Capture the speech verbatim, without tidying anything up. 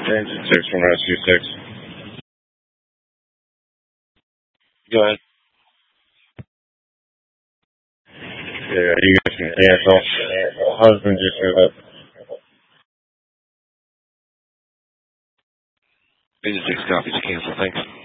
Transit six from Rescue six. Go ahead. Yeah, you guys can cancel. Husband just showed up. Transit six copies, cancel, thanks.